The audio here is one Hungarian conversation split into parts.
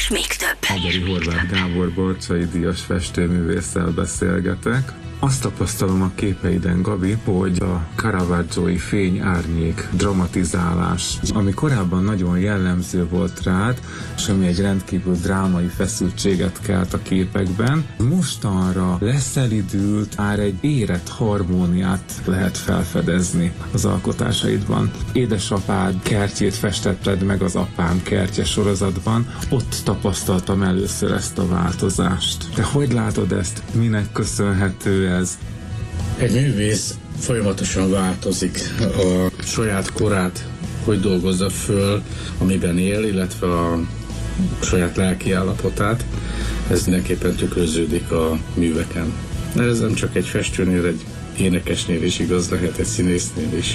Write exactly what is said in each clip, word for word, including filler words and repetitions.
és még több. Haberi Horváth Gábor Barcsay díjas festőművésszel beszélgetek. Azt tapasztalom a képeiden, Gabi, hogy a Caravaggiói fény-árnyék dramatizálás, ami korábban nagyon jellemző volt rád, és ami egy rendkívül drámai feszültséget kelt a képekben, mostanra leszelidült, már egy érett harmóniát lehet felfedezni az alkotásaidban. Édesapád kertjét festetted meg az Apám kertje sorozatban, ott tapasztaltam először ezt a változást. Te hogy látod ezt? Minek köszönhető ez? Egy művész folyamatosan változik, a saját korát hogy dolgozza föl, amiben él, illetve a saját lelki állapotát. Ez mindenképpen tükröződik a műveken. De ez nem csak egy festőnél, egy énekesnél is igaz, lehet egy színésznél is.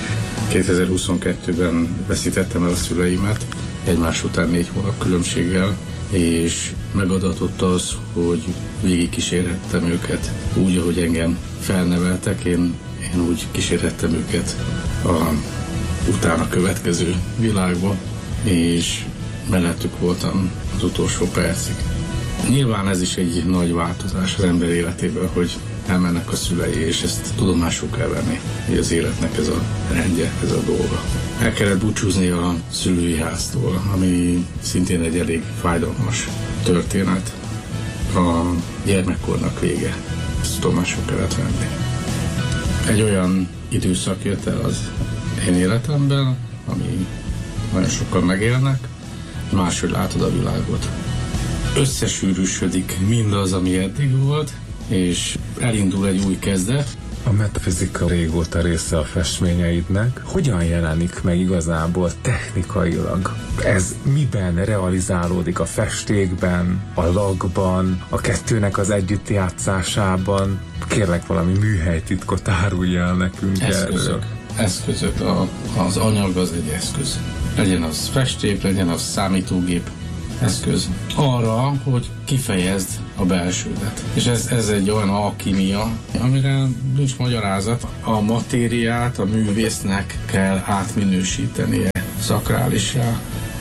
kétezer-huszonkettőben veszítettem el a szüleimet, egymás után négy hónap különbséggel, és megadatott az, hogy végig kísérhettem őket úgy, ahogy engem felneveltek, én, én úgy kísérhettem őket a utána következő világba, és mellettük voltam az utolsó percig. Nyilván ez is egy nagy változás az ember életében, hogy elmennek a szülei, és ezt tudomásul kell venni, hogy az életnek ez a rendje, ez a dolga. El kellett búcsúzni a szülői háztól, ami szintén egy elég fájdalmas történet. A gyermekkornak vége. Ezt tudomásul kellett venni. Egy olyan időszak jött el az én életemben, ami nagyon sokan megélnek, máshogy látod a világot. Összesűrűsödik mindaz, ami eddig volt, és elindul egy új kezdet. A metafizika régóta része a festményeidnek. Hogyan jelenik meg igazából technikailag? Ez miben realizálódik? A festékben, a lagban, a kettőnek az együttjátszásában? Kérlek, valami műhelytitkot árulj el nekünk Eszközök. erről. Eszközök. A, az anyag az egy eszköz. Legyen az festék, legyen az számítógép eszköz. Arra, hogy kifejezd a belsődet. És ez, ez egy olyan alkímia, amire nincs magyarázat. A matériát a művésznek kell átminősítenie szakrálissá,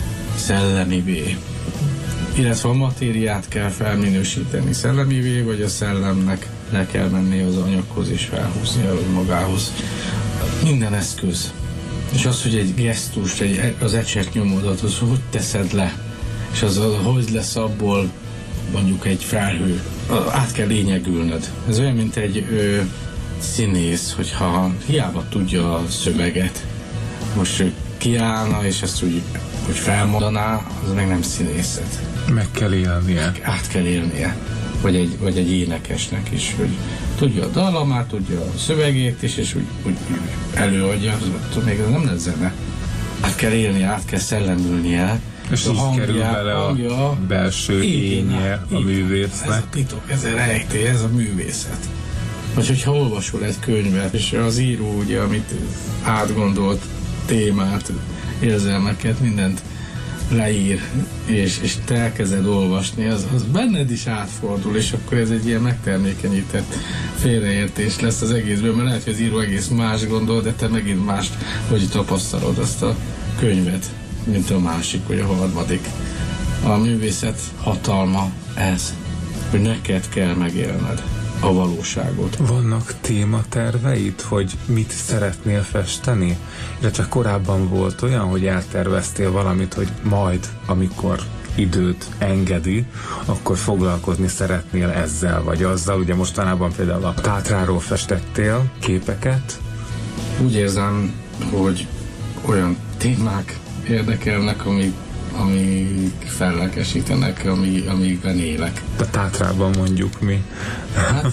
szellemivé. Illetve a matériát kell felminősíteni szellemivé, vagy a szellemnek le kell menni az anyaghoz és felhúzni magához. Minden eszköz. És az, hogy egy gesztust, egy, az ecsetnyomodat, az hogy teszed le, és az, az hogy lesz abból mondjuk egy felhő. Át kell lényegülnöd. Ez olyan, mint egy ö, színész, hogyha hiába tudja a szöveget, most ő kiállna, és ezt úgy, hogy felmondaná, az meg nem színészet. Meg kell élnie. Át kell élnie. Vagy egy, vagy egy énekesnek is, hogy tudja a dallamát, tudja a szövegét is, és úgy, úgy, úgy előadja, még ez nem lesz zene. Át kell élni, át kell szellemülnie. És így hangja, kerül bele a hangja, belső énje a művésznek. Ez a titok, ez a rejtély, ez a művészet. Vagy hogyha olvasol egy könyvet, és az író ugye, amit átgondolt témát, érzelmeket, mindent leír, és, és te elkezded olvasni, az, az benned is átfordul, és akkor ez egy ilyen megtermékenyített félreértés lesz az egészből, mert lehet, hogy az író egész más gondol, de te megint mást, hogy tapasztalod azt a könyvet, mint a másik, vagy a harmadik. A művészet hatalma ez, hogy neked kell megélned a valóságot. Vannak tématerveid, hogy mit szeretnél festeni? Illetve korábban volt olyan, hogy elterveztél valamit, hogy majd, amikor időt engedi, akkor foglalkozni szeretnél ezzel vagy azzal. Ugye mostanában például a Tátráról festettél képeket. Úgy érzem, hogy olyan témák érdekelnek, amik, amik fellelkesítenek, amik, amikben élek. A Tátrában mondjuk mi? Hát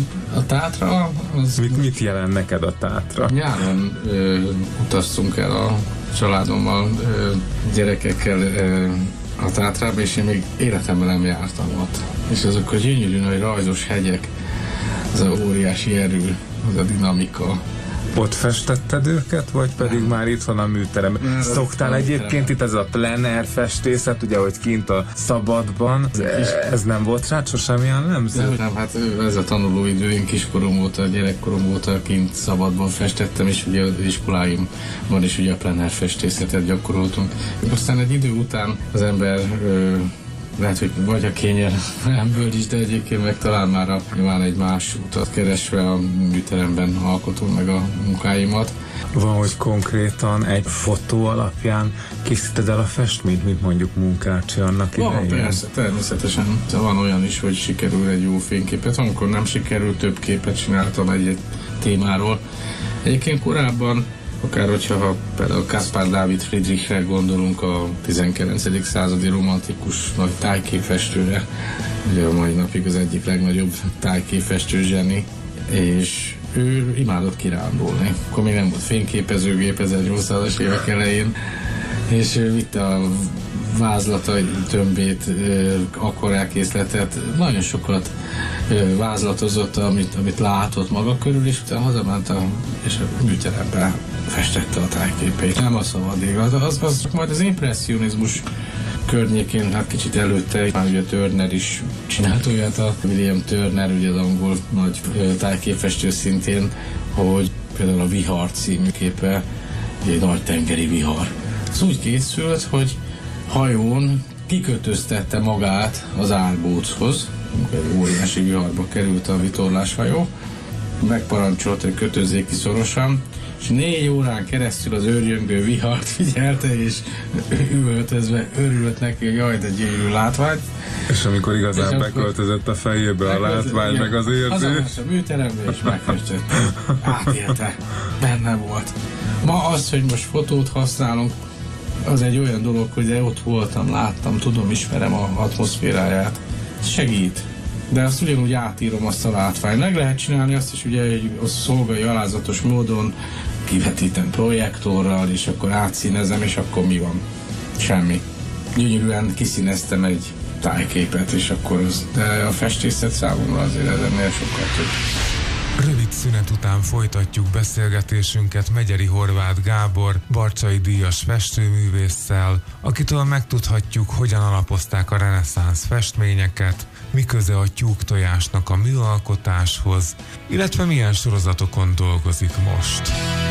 a Tátra... Az mit, mit jelent neked a Tátra? Nyáron ö, utaztunk el a családommal, ö, gyerekekkel ö, a Tátrába, és én még életemben nem jártam ott. És azok a gyönyörű nagy rajzos hegyek, az a óriási erő, az a dinamika. Ott festetted őket, vagy pedig nem. Már itt van a műterem? Nem, Szoktál egyébként műterem. Itt ez a plener festészet, ugye, hogy kint a szabadban, ez, ez nem volt rád sosem jellemző? Nem, nem, hát ez a tanulóidőim, kiskorom óta, gyerekkorom óta kint szabadban festettem, és ugye az iskoláimban is ugye a plener festészetet gyakoroltunk. Aztán egy idő után az ember ö, lehet, hogy vagy a kényelemből is, de egyébként meg talán már a, nyilván egy más utat keresve a műteremben alkotom meg a munkáimat. Van, hogy konkrétan egy fotó alapján készíted el a festményt, mint mondjuk Munkácsi annak idején? Van, persze, természetesen. Van olyan is, hogy sikerül egy jó fényképet, amikor nem sikerül, több képet csináltam egy témáról. Egyébként korábban, akár hogyha például Caspar David Friedrichre gondolunk, a tizenkilencedik századi romantikus nagy tájképfestőre, ugye a mai napig az egyik legnagyobb tájképfestő zseni, és ő imádott kirándulni. Akkor még nem volt fényképezőgép ezernyolcszázas évek elején, és ő vitte a vázlatai tömbét, akvarelkészletet, nagyon sokat vázlatozott, amit, amit látott maga körül, és utána hazament a, és a műteremben festette a tájképeit. Nem a szabad az, az, az majd az impresszionizmus környékén, hát kicsit előtte, már ugye Turner is csinált olyat, a William Turner, ugye az angol nagy tájképfestő szintén, hogy például a Vihar című képe, egy nagy tengeri vihar. Ez úgy készült, hogy hajón kikötöztette magát az árbóchoz, amikor egy óriási viharba került a vitorláshajó, megparancsolt, hogy kötözzék ki szorosan, és négy órán keresztül az őrjöngő vihart figyelte, és üvöltözve örült neki, hogy jaj, de gyönyörű látvány. És amikor igazán és beköltözött a fejébe a látvány, meg az érzés. Az a műterembe is megfestett. Átélte. Benne volt. Ma az, hogy most fotót használunk, az egy olyan dolog, hogy de ott voltam, láttam, tudom, ismerem az atmoszféráját. Segít. De azt ugyanúgy átírom azt a látványt. Meg lehet csinálni azt is, ugye, hogy szolgai alázatos módon kivetítem projektorral, és akkor átszínezem, és akkor mi van? Semmi. Gyönyörűen kiszíneztem egy tájképet, és akkor az, de a festészet számomra azért ennél sokkal több. Rövid szünet után folytatjuk beszélgetésünket Megyeri Horváth Gábor, Barcsay díjas festőművésszel, akitől megtudhatjuk, hogyan alapozták a reneszánsz festményeket, mi köze a tyúktojásnak a műalkotáshoz, illetve milyen sorozatokon dolgozik most.